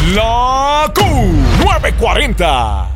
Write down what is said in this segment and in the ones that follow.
La Q940.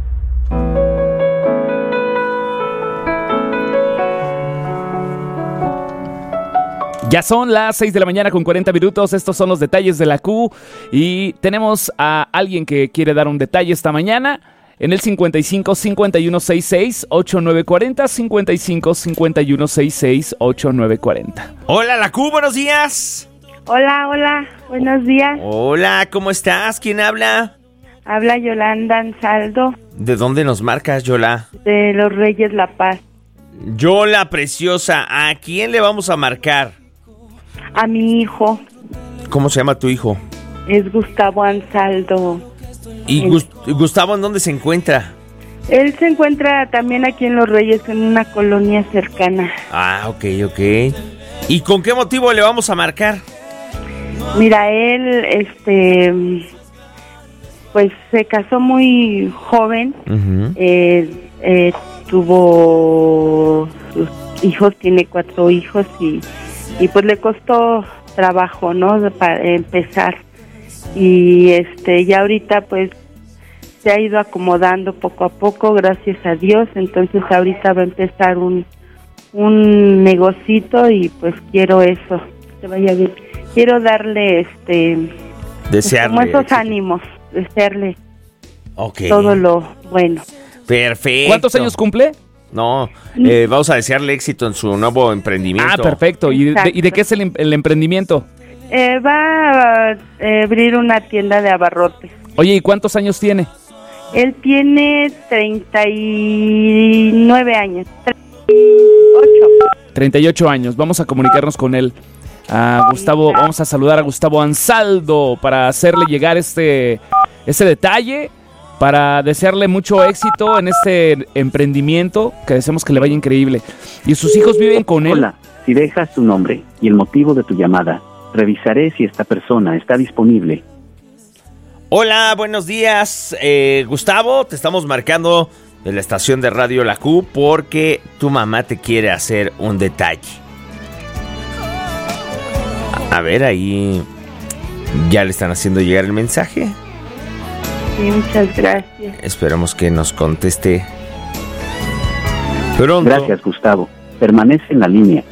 Ya son las 6 de la mañana con 40 minutos. Estos son los detalles de la Q. Y tenemos a alguien que quiere dar un detalle esta mañana en el 55 51 66 8940. 55 51 66 8940. Hola, la Q, buenos días. Hola, buenos días. Hola, ¿cómo estás? ¿Quién habla? Habla Yolanda Ansaldo, ¿De dónde nos marcas, Yola? de Los Reyes La Paz. Yola, preciosa, ¿a quién le vamos a marcar? A mi hijo, ¿Cómo se llama tu hijo? es Gustavo Ansaldo. ¿Y Gustavo en dónde se encuentra? Él se encuentra también aquí en Los Reyes, en una colonia cercana. Ah, ok. ¿Y con qué motivo le vamos a marcar? Mira, él, pues se casó muy joven. Uh-huh. Tuvo sus hijos, tiene 4 hijos y pues le costó trabajo, ¿no? Para empezar. Y ya ahorita pues se ha ido acomodando poco a poco, gracias a Dios. Entonces ahorita va a empezar un negocito y pues quiero eso, que vaya bien. Quiero darle Desearle. como esos ánimos, desearle Okay. todo lo bueno. Perfecto. ¿Cuántos años cumple? No, vamos a desearle éxito en su nuevo emprendimiento. Ah, perfecto. ¿Y de qué es el emprendimiento? Va a abrir una tienda de abarrotes. Oye, ¿y cuántos años tiene? Él tiene 39 años. 38 años. Vamos a comunicarnos con él. Gustavo, vamos a saludar a Gustavo Ansaldo para hacerle llegar ese detalle, para desearle mucho éxito en este emprendimiento, que deseamos que le vaya increíble. ¿Y sus hijos viven con él? Hola, si dejas tu nombre y el motivo de tu llamada, revisaré si esta persona está disponible. Hola, buenos días. Gustavo, te estamos marcando de la estación de radio La Q porque tu mamá te quiere hacer un detalle. A ver, ahí ya le están haciendo llegar el mensaje. Sí, muchas gracias. Esperamos que nos conteste pronto. Gracias, Gustavo. Permanece en la línea.